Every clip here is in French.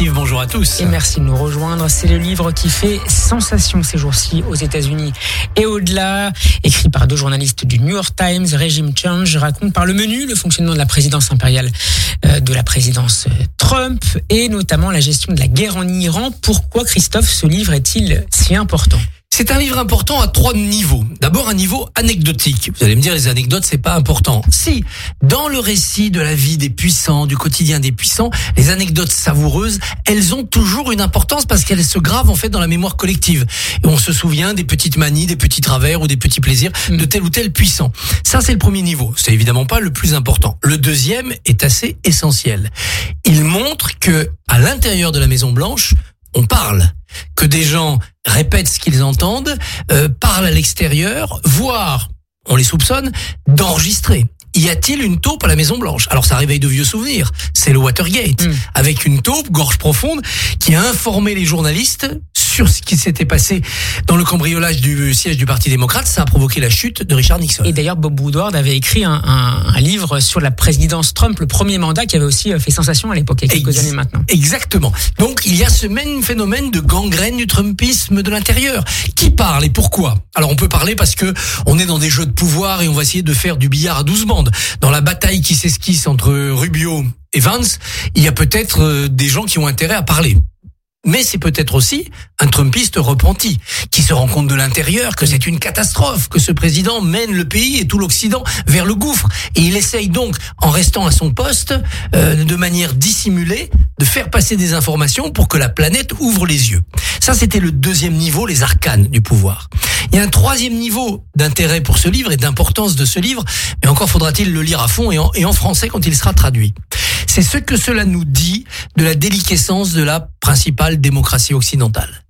Steve, bonjour à tous. Et merci de nous rejoindre. C'est le livre qui fait sensation ces jours-ci aux États-Unis et au-delà. Écrit par 2 journalistes du New York Times, Regime Change raconte par le menu le fonctionnement de la présidence impériale, de la présidence Trump et notamment la gestion de la guerre en Iran. Pourquoi, Christophe, ce livre est-il si important ? C'est un livre important à 3 niveaux. D'abord, un niveau anecdotique. Vous allez me dire, les anecdotes, c'est pas important. Si, dans le récit de la vie des puissants, du quotidien des puissants, les anecdotes savoureuses, elles ont toujours une importance parce qu'elles se gravent en fait dans la mémoire collective. Et on se souvient des petites manies, des petits travers ou des petits plaisirs de tel ou tel puissant. Ça, c'est le premier niveau. C'est évidemment pas le plus important. Le deuxième est assez essentiel. Il montre que, à l'intérieur de la Maison Blanche, on parle, que des gens répètent ce qu'ils entendent, parlent à l'extérieur, voire, on les soupçonne, d'enregistrer. Y a-t-il une taupe à la Maison Blanche ? Alors ça réveille de vieux souvenirs, c'est le Watergate, avec une taupe, gorge profonde, qui a informé les journalistes sur ce qui s'était passé dans le cambriolage du siège du Parti démocrate. Ça a provoqué la chute de Richard Nixon. Et d'ailleurs, Bob Woodward avait écrit un livre sur la présidence Trump, le premier mandat, qui avait aussi fait sensation à l'époque, il y a quelques années maintenant. Exactement. Donc, il y a ce même phénomène de gangrène du Trumpisme de l'intérieur. Qui parle et pourquoi ? Alors, on peut parler parce que on est dans des jeux de pouvoir et on va essayer de faire du billard à 12 bandes. Dans la bataille qui s'esquisse entre Rubio et Vance, il y a peut-être des gens qui ont intérêt à parler. Mais c'est peut-être aussi un Trumpiste repenti, qui se rend compte de l'intérieur que c'est une catastrophe, que ce président mène le pays et tout l'Occident vers le gouffre. Et il essaye donc, en restant à son poste, de manière dissimulée, de faire passer des informations pour que la planète ouvre les yeux. Ça, c'était le deuxième niveau, les arcanes du pouvoir. Il y a un troisième niveau d'intérêt pour ce livre et d'importance de ce livre, mais encore faudra-t-il le lire à fond et en français quand il sera traduit. C'est ce que cela nous dit de la déliquescence de la principale démocratie occidentale.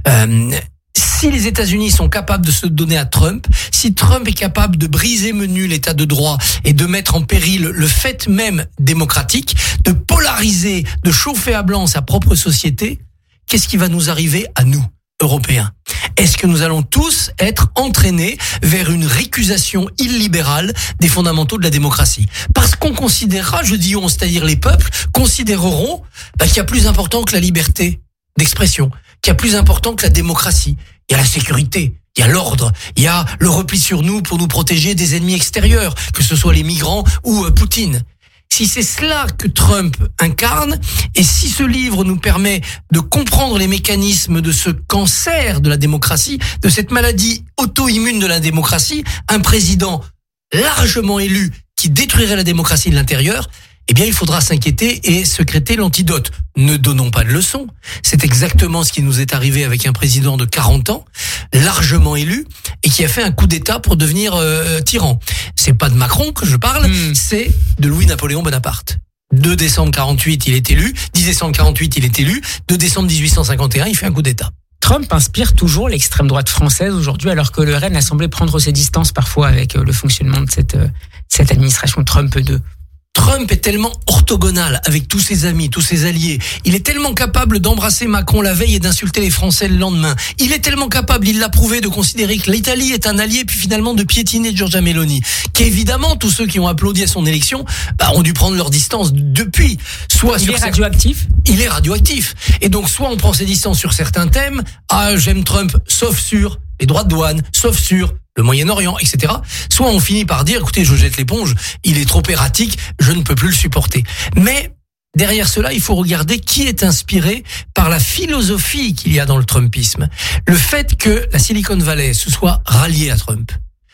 Si les États-Unis sont capables de se donner à Trump, si Trump est capable de briser menu l'état de droit et de mettre en péril le fait même démocratique, de polariser, de chauffer à blanc sa propre société, qu'est-ce qui va nous arriver à nous, Européens ? Est-ce que nous allons tous être entraînés vers une récusation illibérale des fondamentaux de la démocratie ? Parce qu'on considérera, je dis on, c'est-à-dire les peuples, considéreront qu'il y a plus important que la liberté d'expression, qu'il y a plus important que la démocratie. Il y a la sécurité, il y a l'ordre, il y a le repli sur nous pour nous protéger des ennemis extérieurs, que ce soit les migrants ou Poutine. Si c'est cela que Trump incarne, et si ce livre nous permet de comprendre les mécanismes de ce cancer de la démocratie, de cette maladie auto-immune de la démocratie, un président largement élu qui détruirait la démocratie de l'intérieur, eh bien, il faudra s'inquiéter et secréter l'antidote. Ne donnons pas de leçons. C'est exactement ce qui nous est arrivé avec un président de 40 ans, largement élu, et qui a fait un coup d'État pour devenir tyran. C'est pas de Macron que je parle, c'est de Louis-Napoléon Bonaparte. 2 décembre 48, il est élu. 10 décembre 48, il est élu. 2 décembre 1851, il fait un coup d'État. Trump inspire toujours l'extrême droite française aujourd'hui, alors que le RN a semblé prendre ses distances parfois avec le fonctionnement de cette administration Trump 2. Trump est tellement orthogonal avec tous ses amis, tous ses alliés. Il est tellement capable d'embrasser Macron la veille et d'insulter les Français le lendemain. Il est tellement capable, il l'a prouvé, de considérer que l'Italie est un allié, puis finalement de piétiner Giorgia Meloni. Qu'évidemment, tous ceux qui ont applaudi à son élection ont dû prendre leur distance depuis. Il est radioactif ? Il est radioactif. Et donc, soit on prend ses distances sur certains thèmes. Ah, j'aime Trump, sauf sur les droits de douane, sauf sur le Moyen-Orient, etc. Soit on finit par dire, écoutez, je jette l'éponge, il est trop erratique, je ne peux plus le supporter. Mais derrière cela, il faut regarder qui est inspiré par la philosophie qu'il y a dans le Trumpisme. Le fait que la Silicon Valley se soit ralliée à Trump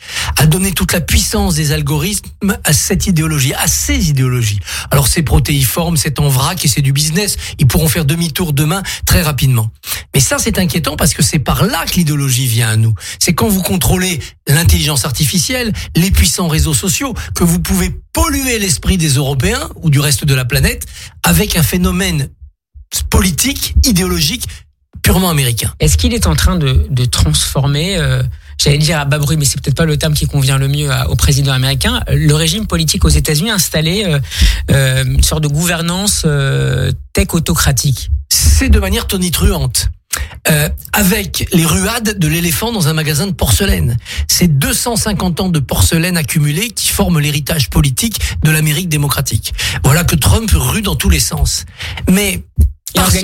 a donné toute la puissance des algorithmes à cette idéologie, à ces idéologies. Alors c'est protéiforme, c'est en vrac et c'est du business. Ils pourront faire demi-tour demain très rapidement. Mais ça, c'est inquiétant parce que c'est par là que l'idéologie vient à nous. C'est quand vous contrôlez l'intelligence artificielle, les puissants réseaux sociaux, que vous pouvez polluer l'esprit des Européens ou du reste de la planète avec un phénomène politique, idéologique, purement américain. Est-ce qu'il est en train de transformer, j'allais dire à bas bruit, mais c'est peut-être pas le terme qui convient le mieux au président américain, le régime politique aux États-Unis a installé une sorte de gouvernance tech autocratique? C'est de manière tonitruante. Avec les ruades de l'éléphant dans un magasin de porcelaine. C'est 250 ans de porcelaine accumulée qui forment l'héritage politique de l'Amérique démocratique. Voilà que Trump rue dans tous les sens. Mais il